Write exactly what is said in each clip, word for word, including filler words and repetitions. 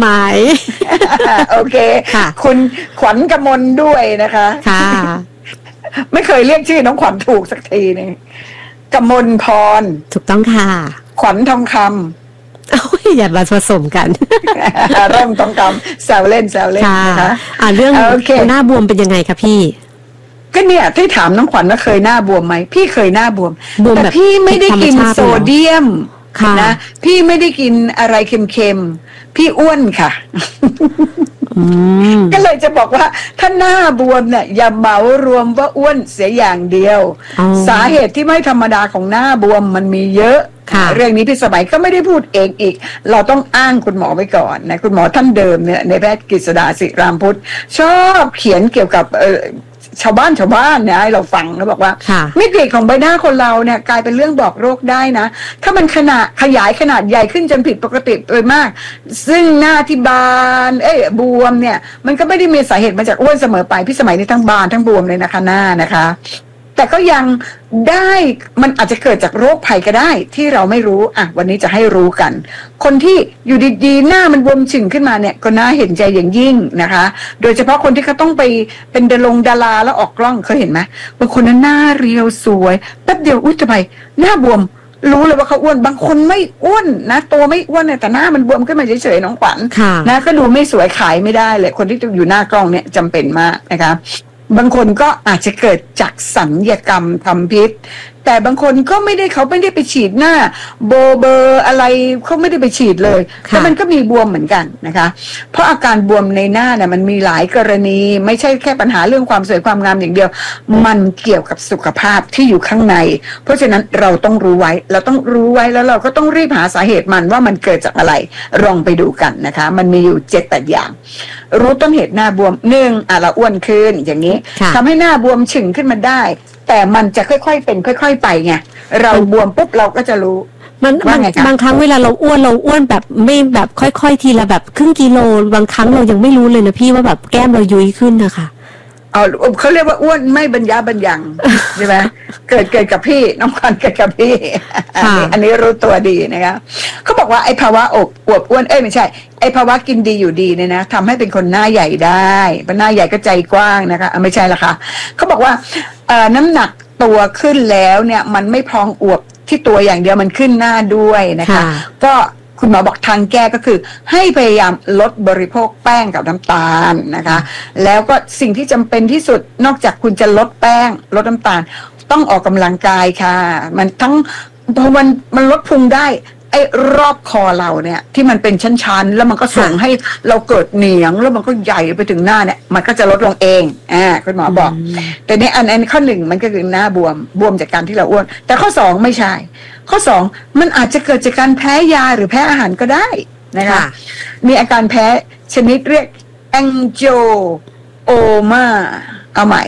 ไหมโอเคคุณขวัญกมลด้วยนะคะค่ะไม่เคยเรียกชื่อน้องขวัญถูกสักทีนึงกมลพรถูกต้องค่ะขวัญทองคำโอ้ยอย่ามาผสมกันร่มทองคำแซวเล่นแซวเล่นนะคะอ่าเรื่องหน้าบวมเป็นยังไงคะพี่ก็เนี่ยที่ถามน้องขวัญว่าเคยหน้าบวมไหมพี่เคยหน้าบวมแต่พี่ไม่ได้กินโซเดียมนะพี่ไม่ได้กินอะไรเค็มๆพี่อ้วนค่ะก็เลยจะบอกว่าถ้าหน้าบวมเนี่ยอย่าเหมารวมว่าอ้วนเสียอย่างเดียวสาเหตุที่ไม่ธรรมดาของหน้าบวมมันมีเยอะเรื่องนี้พี่สมัยก็ไม่ได้พูดเองอีกเราต้องอ้างคุณหมอไว้ก่อนนะคุณหมอท่านเดิมเนี่ยในแพทย์กฤษดาศิรามพุทธชอบเขียนเกี่ยวกับเออชาวบ้านชาวบ้านเนี่ยให้เราฟังแล้วบอกว่ามิติของใบหน้าคนเราเนี่ยกลายเป็นเรื่องบอกโรคได้นะถ้ามันขนาดขยายขนาดใหญ่ขึ้นจนผิดปกติโดยมากซึ่งหน้าที่บานเอ้ยบวมเนี่ยมันก็ไม่ได้มีสาเหตุมาจากอ้วนเสมอไปพี่สมัยนี้ทั้งบานทั้งบวมเลยนะคะหน้านะคะแต่ก็ยังได้มันอาจจะเกิดจากโรคภัยก็ได้ที่เราไม่รู้อ่ะวันนี้จะให้รู้กันคนที่อยู่ดีๆหน้ามันบวมฉึ่งขึ้นมาเนี่ยก็น่าเห็นใจอย่างยิ่งนะคะโดยเฉพาะคนที่เขาต้องไปเป็นดารงดาราแล้วออกกล้องเคยเห็นไหมบางคนนั้นหน้าเรียวสวยแป๊บเดียวอุ้ยทำไมหน้าบวมรู้เลยว่าเขาอ้วนบางคนไม่อ้วนนะตัวไม่อ้วนแต่หน้ามันบวมขึ้นมาเฉยๆน้องขวัญนะก็ดูไม่สวยขายไม่ได้เลยคนที่อยู่หน้ากล้องเนี่ยจำเป็นมากนะคะบางคนก็อาจจะเกิดจากศัลยกรรมทำพิษแต่บางคนก็ไม่ได้เขาไม่ได้ไปฉีดหน้าโบเบอร์อะไรเขาไม่ได้ไปฉีดเลยแต่มันก็มีบวมเหมือนกันนะคะเพราะอาการบวมในหน้าเนี่ยมันมีหลายกรณีไม่ใช่แค่ปัญหาเรื่องความสวยความงามอย่างเดียวมันเกี่ยวกับสุขภาพที่อยู่ข้างในเพราะฉะนั้นเราต้องรู้ไว้เราต้องรู้ไว้แล้วเราก็ต้องรีบหาสาเหตุมันว่ามันเกิดจากอะไรลองไปดูกันนะคะมันมีอยู่เจ็ดแปดอย่างรู้ต้นเหตุหน้าบวมหนึ่งอ่ะเราอ้วนขึ้นอย่างนี้ทำให้หน้าบวมฉึ่งขึ้นมาได้แต่มันจะค่อยๆเป็นค่อยๆไปไงเราบวมปุ๊บเราก็จะรู้มันบางครั้งเวลาเราอ้วนเราอ้วนแบบไม่แบบค่อยๆทีละแบบครึ่งกิโลบางครั้งเรายังไม่รู้เลยนะพี่ว่าแบบแก้มเรายุ้ยขึ้นนะคะเอาเขาเรียกว่าอ้วนไม่บรรยาบรรยังใช่ไหมเกิดเกิดกับพี่น้องขวัญเกิดกับพี่อันนี้อันนี้รู้ตัวดีนะคะเขาบอกว่าไอ้ภาวะอกอวบอ้วนเอ้ยไม่ใช่ไอ้ภาวะกินดีอยู่ดีเนี่ยนะทำให้เป็นคนหน้าใหญ่ได้เป็นหน้าใหญ่ก็ใจกว้างนะคะไม่ใช่ละค่ะเขาบอกว่าน้ำหนักตัวขึ้นแล้วเนี่ยมันไม่พองอวบที่ตัวอย่างเดียวมันขึ้นหน้าด้วยนะคะก็คุณหมอบอกทางแก้ก็คือให้พยายามลดบริโภคแป้งกับน้ำตาลนะคะแล้วก็สิ่งที่จำเป็นที่สุดนอกจากคุณจะลดแป้งลดน้ำตาลต้องออกกำลังกายค่ะมันทั้งพอมันมันลดพุงได้ไอ้รอบคอเราเนี่ยที่มันเป็นชั้นๆแล้วมันก็ส่งให้เราเกิดเหนียงแล้วมันก็ใหญ่ไปถึงหน้าเนี่ยมันก็จะลดลงเองอ่าคุณหมอบอกแต่นี่อันอันข้อหนึ่งมันก็คือหน้าบวมบวมจากการที่เราอ้วนแต่ข้อสองไม่ใช่ข้อสองมันอาจจะเกิดจากการแพ้ยาหรือแพ้อาหารก็ได้นะคะมีอาการแพ้ชนิดเรียก angioedema เอาใหม่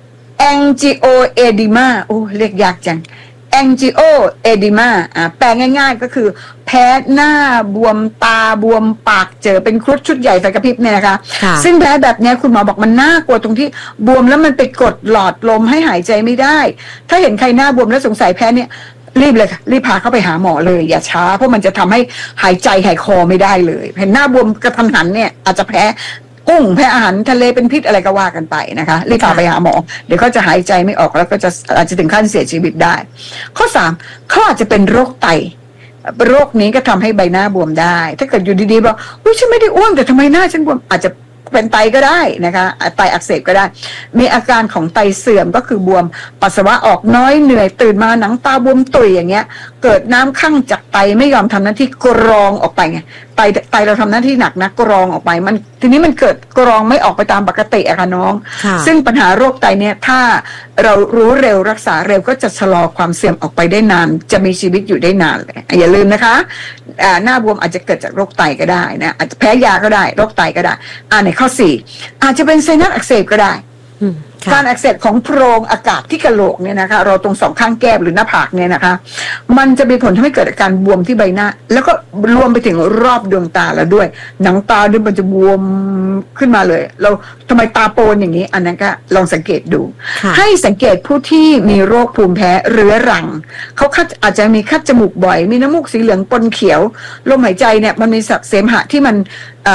angioedema โอ้เรียกยากจังangioedema อ่าแปลง่ายๆก็คือแพ้หน้าบวมตาบวมปากเจอเป็นครุฑชุดใหญ่ไฟกระพริบเนี่ยนะคะซึ่งแพ้แบบนี้คุณหมอบอกมันน่ากลัวตรงที่บวมแล้วมันไปกดหลอดลมให้หายใจไม่ได้ถ้าเห็นใครหน้าบวมแล้วสงสัยแพ้เนี่ยรีบเลยค่ะรีบพาเข้าไปหาหมอเลยอย่าช้าเพราะมันจะทำให้หายใจหายคอไม่ได้เลยเห็นหน้าบวมกระทันหันเนี่ยอาจจะแพ้กุ้งแพ้อาหารทะเลเป็นพิษอะไรก็ว่ากันไปนะคะรีบพาไปหาหมอเดี๋ยวเขาจะหายใจไม่ออกแล้วก็จะอาจจะถึงขั้นเสียชีวิตได้ข้อสามเขาอาจจะเป็นโรคไตโรคนี้ก็ทำให้ใบหน้าบวมได้ถ้าเกิดอยู่ดีๆบอกอุ้ยฉันไม่ได้อ้วนแต่ทำไมหน้าฉันบวมอาจจะเป็นไตก็ได้นะคะไตอักเสบก็ได้มีอาการของไตเสื่อมก็คือบวมปัสสาวะออกน้อยเหนื่อยตื่นมาหนังตาบวมตุ่ยอย่างเงี้ยเกิดน้ำข้างจากไตไม่ยอมทำหน้าที่กรองออกไปไงไตไตเราทำหน้าที่หนักนะกรองออกไปมันทีนี้มันเกิดกรองไม่ออกไปตามปกติอะค่ะน้องซึ่งปัญหาโรคไตเนี่ยถ้าเรารู้เร็วรักษาเร็วก็จะชะลอความเสื่อมออกไปได้นานจะมีชีวิตอยู่ได้นานเลยอย่าลืมนะคะหน้าบวมอาจจะเกิดจากโรคไตก็ได้นะอาจจะแพ้ยาก็ได้โรคไตก็ได้อ่าในข้อสี่อาจจะเป็นไซนัสอักเสบก็ได้การอักเสบของโพรงอากาศที่กะโหลกเนี่ยนะคะเราตรงสองข้างแก้มหรือหน้าผากเนี่ยนะคะมันจะมีผลทำให้เกิดอาการบวมที่ใบหน้าแล้วก็รวมไปถึงรอบดวงตาแล้วด้วยหนังตาด้วยมันจะบวมขึ้นมาเลยเราทำไมตาโปนอย่างนี้อันนั้นก็ลองสังเกตดูให้สังเกตผู้ที่มีโรคภูมิแพ้เรื้อรังเขาอาจจะมีคัดจมูกบ่อยมีน้ำมูกสีเหลืองปนเขียวลมหายใจเนี่ยมันมีเสมหะที่มัน